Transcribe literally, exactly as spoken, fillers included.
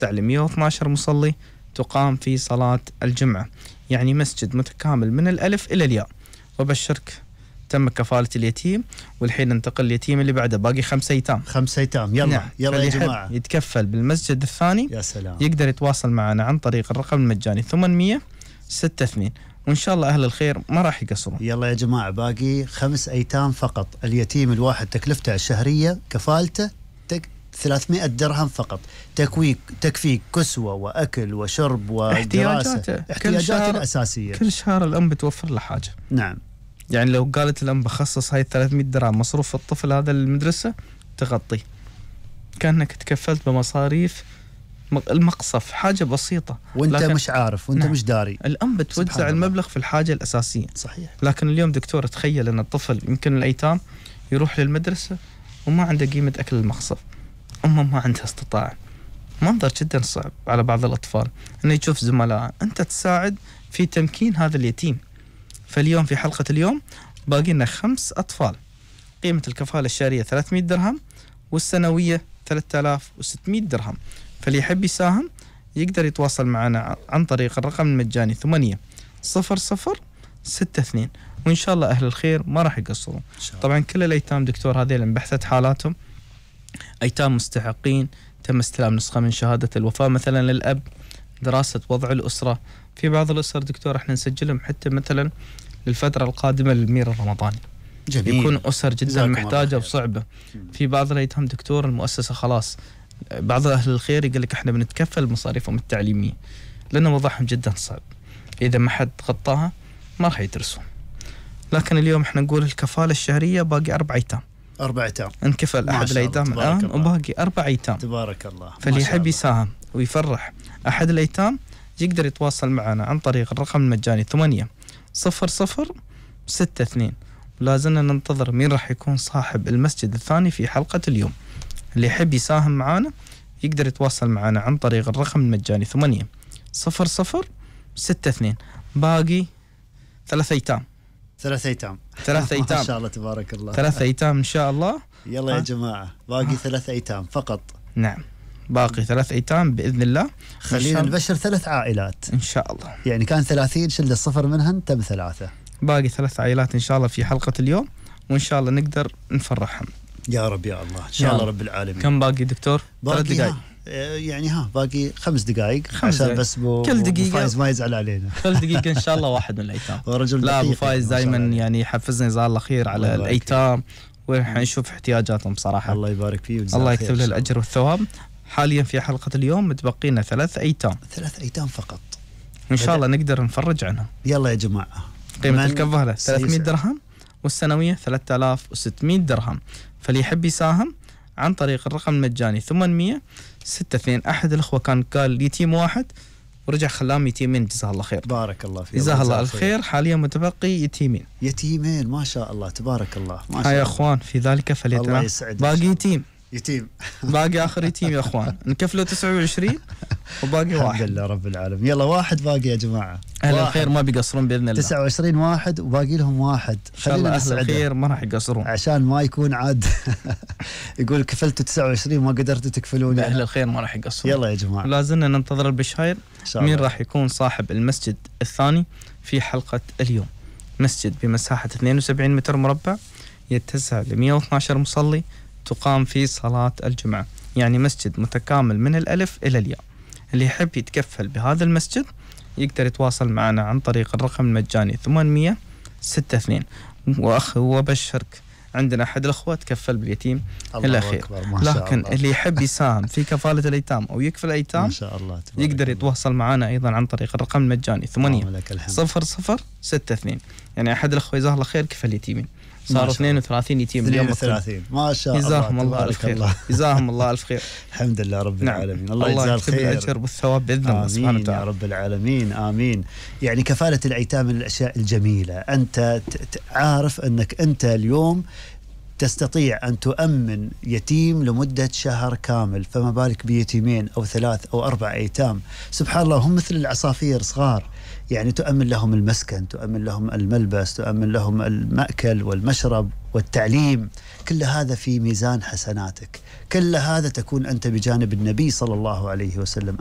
ل مئة واثني عشر مصلي تقام في صلاة الجمعة، يعني مسجد متكامل من الألف إلى الياء. وبشرك تم كفالة اليتيم، والحين ننتقل اليتيم اللي بعده، باقي خمسة أيتام. خمسة أيتام يلا. نعم. يلا يا جماعة، يتكفل بالمسجد الثاني يا سلام. يقدر يتواصل معنا عن طريق الرقم المجاني ثمانمئة ستة اثنين، وإن شاء الله أهل الخير ما راح يقصرون. يلا يا جماعة، باقي خمس أيتام فقط. اليتيم الواحد تكلفته الشهرية كفالته تك ثلاثمئة درهم فقط، تكويك تكفيك كسوة وأكل وشرب ودراسة، احتياجاته الأساسية. كل شهر الأم بتوفر له حاجة. نعم. يعني لو قالت الأم بخصص هاي ثلاثمئة درهم مصروف الطفل هذا للمدرسة تغطي، كأنك تكفلت بمصاريف المقصف، حاجة بسيطة وانت مش عارف وانت نعم. مش داري. الأم بتوزع المبلغ في الحاجة الأساسية. صحيح. لكن اليوم دكتور تخيل أن الطفل يمكن الأيتام يروح للمدرسة وما عنده قيمة أكل المقصف، أمه ما عندها استطاعة. منظر جدا صعب على بعض الأطفال أنه يشوف زملاء أنت تساعد في تمكين هذا اليتيم. فاليوم في حلقة اليوم باقي لنا خمس أطفال، قيمة الكفالة الشهرية ثلاثمئة درهم والسنوية ثلاثة آلاف وستمئة درهم. فاللي يحب يساهم يقدر يتواصل معنا عن طريق الرقم المجاني ثمانية صفر صفر ستة اثنين، وإن شاء الله أهل الخير ما راح يقصرون. طبعا كل الأيتام دكتور هذه انبحثت حالاتهم، أيتام مستحقين تم استلام نسخة من شهادة الوفاة مثلا للأب، دراسة وضع الأسرة. في بعض الأسر دكتور احنا نسجلهم حتى مثلا للفترة القادمة للمير الرمضاني. جميل. يكون أسر جدا محتاجة وصعبة. في بعض الأيتام دكتور المؤسسة خلاص، بعض أهل الخير يقول لك احنا بنتكفل مصاريفهم التعليمية لأن وضعهم جدا صعب، إذا ما حد غطاها ما راح يدرسون. لكن اليوم احنا نقول الكفالة الشهرية باقي أربع أيتام. أربع أيتام انكفل أحد الأيتام الآن وباقي أربع أيتام. تبارك الله. فاللي يحب يساهم ويفرح أحد الأيتام يقدر يتواصل معنا عن طريق الرقم المجاني ثمانية صفر صفر ستة اثنين. ولازلنا ننتظر مين راح يكون صاحب المسجد الثاني في حلقة اليوم. اللي يحب يساهم معنا يقدر يتواصل معنا عن طريق الرقم المجاني ثمانية صفر صفر ستة اثنين. باقي ثلاث أيتام. ثلاث أيتام. ثلاث أيتام. ما شاء الله تبارك الله. ثلاث أيتام إن شاء الله. يلا يا جماعة، باقي ثلاث أيتام فقط. نعم، باقي ثلاث أيتام بإذن الله. خلينا نبشر ثلاث عائلات إن شاء الله. يعني كان ثلاثين، شل الصفر منهن تم ثلاثة. باقي ثلاث عائلات إن شاء الله في حلقة اليوم، وإن شاء الله نقدر نفرحهم. يا رب يا الله إن شاء الله رب العالمين. كم باقي دكتور؟ باقي دقائق. يعني ها باقي خمس دقائق عشان بس بو كل دقيقة فايز ما يزعل علينا. كل دقيقة إن شاء الله واحد من الأيتام. ورجل لا أبو فايز دائما يعني يحفزنا جزاه الله خير على الله الأيتام، ونشوف احتياجاتهم بصراحة. الله يبارك فيه وجزاه الله يكتب له الأجر والثواب. حاليا في حلقة اليوم متبقينا ثلاث أيتام. ثلاث أيتام فقط. إن شاء الله نقدر نفرج عنهم. يلا يا جماعة. قيمة الكفالة ثلاثمئة درهم والسنوية ثلاثة آلاف وستمئة درهم. فاللي يحب يساهم عن طريق الرقم المجاني ثمانمئة ستة اثنين. أحد الأخوة كان قال يتيم واحد ورجع خلاهم يتيمين، جزاه الله خير. بارك الله فيك. جزاه الله الخير. حاليا متبقي يتيمين. يتيمين ما شاء الله تبارك الله ما شاء الله. يا أخوان في ذلك فليتنافس. باقي يتيم. يتيم. باقي آخر يتيم يا أخوان. نكفله تسعة وعشرين وباقي واحد. الحمد لله رب العالمين. يلا واحد باقي يا جماعة. أهل الخير ما بيقصرون بإذن الله. تسعة وعشرين واحد وباقي لهم واحد. إن شاء الله أهل الخير ما راح يقصرون. عشان ما يكون عاد يقول كفلتوا تسعة وعشرين ما قدرتوا تكفلون. أهل الخير ما راح يقصرون. يلا يا جماعة. لازلنا ننتظر البشاير مين راح يكون صاحب المسجد الثاني في حلقة اليوم. مسجد بمساحة اثنين وسبعين متر مربع يتسع ل مئة واثني عشر مصلي تقام فيه صلاة الجمعة، يعني مسجد متكامل من الألف إلى الياء. اللي يحب يتكفل بهذا المسجد يقدر يتواصل معنا عن طريق الرقم المجاني ثمانمئة ستة اثنين. وأخ وبشرك عندنا أحد الأخوة تكفل باليتيم الأخير. لكن الله. اللي يحب يساهم في كفالة الأيتام أو يكفل الأيتام ما شاء الله يقدر يتواصل معنا أيضا عن طريق الرقم المجاني ثمانية صفر صفر ستة اثنين. يعني أحد الأخوة جزاه الله خير كفل يتيمين، صاروا اثنين وثلاثين يتيم اليوم. اثنين وثلاثين ما شاء الله. جزاهم الله الف خير. جزاهم الله الف خير. الحمد لله رب العالمين. نعم. الله يجزاه الخير. الله يكتب الأجر والثواب بإذن الله سبحانه وتعالى. يا رب العالمين آمين. يعني كفالة الأيتام من الأشياء الجميلة. أنت عارف أنك أنت اليوم تستطيع أن تؤمن يتيم لمدة شهر كامل، فما بالك بيتيمين أو ثلاث أو أربع أيتام. سبحان الله، هم مثل العصافير صغار، يعني تؤمن لهم المسكن، تؤمن لهم الملبس، تؤمن لهم المأكل والمشرب والتعليم. كل هذا في ميزان حسناتك، كل هذا تكون أنت بجانب النبي صلى الله عليه وسلم.